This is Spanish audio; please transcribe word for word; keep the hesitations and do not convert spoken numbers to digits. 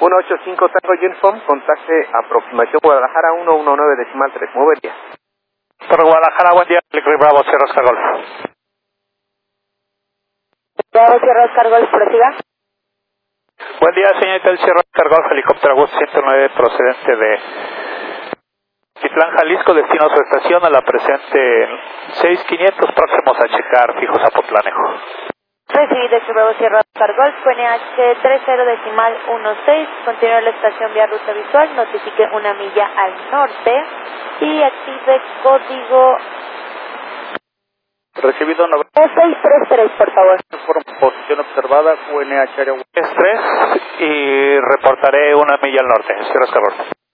uno ocho cinco Tango Uniform, contacte aproximación Guadalajara uno uno nueve decimal tres. Muy buen día. Por Guadalajara, buen día, Bravo, Sierra Oscar Golf. Bravo, Sierra Oscar Golf, prosiga. Buen día, señorita del Sierra Oscar Golf, helicóptero Bus ciento nueve procedente de Titlán, Jalisco, destino a su estación a la presente seis quinientos, próximos a checar, fijo Zapotlanejo. Recibido Bravo, Sierra Oscar Golf, Q N H treinta decimal dieciséis, continúe la estación vía ruta visual, notifique una milla al norte y active código Recibido seis tres tres, por favor. posición observada, Q N H área tres y reportaré una milla al norte, Sierra Oscar Golf.